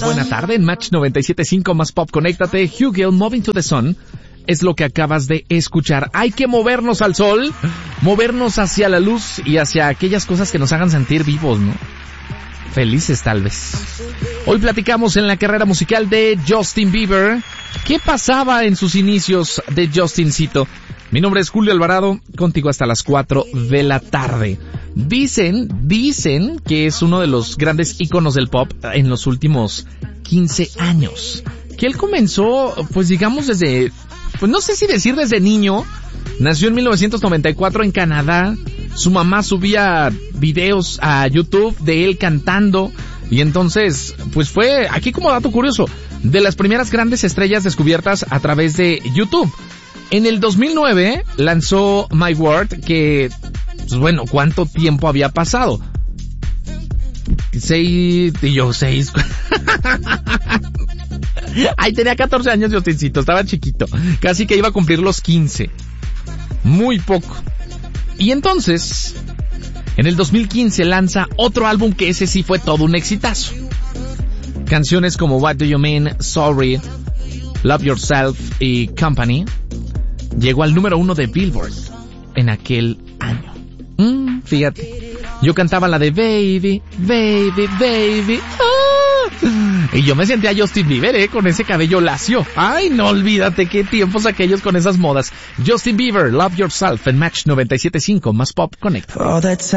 buena tarde en Match 97.5 más Pop. Conéctate. Hugel, Moving to the Sun, es lo que acabas de escuchar. Hay que movernos al sol, movernos hacia la luz y hacia aquellas cosas que nos hagan sentir vivos, ¿no? Felices tal vez. Hoy platicamos en la carrera musical de Justin Bieber. ¿Qué pasaba en sus inicios de Justincito? Mi nombre es Julio Alvarado, contigo hasta las 4 de la tarde. Dicen que es uno de los grandes íconos del pop en los últimos 15 años. Que él comenzó, pues digamos desde, pues no sé si decir desde niño. Nació en 1994 en Canadá. Su mamá subía videos a YouTube de él cantando. Y entonces, pues fue, aquí como dato curioso, de las primeras grandes estrellas descubiertas a través de YouTube. En el 2009 lanzó My World, que, pues bueno, ¿cuánto tiempo había pasado? 6. Ay, tenía 14 años Justincito, estaba chiquito. Casi que iba a cumplir los 15. Muy poco. Y entonces, en el 2015 lanza otro álbum que ese sí fue todo un exitazo. Canciones como What Do You Mean, Sorry, Love Yourself y Company. Llegó al número 1 de Billboard en aquel año. Fíjate, yo cantaba la de Baby, Baby, Baby. Y yo me sentía Justin Bieber, con ese cabello lacio. Ay, no olvídate qué tiempos aquellos con esas modas. Justin Bieber, Love Yourself en Match 97.5 más Pop Connect.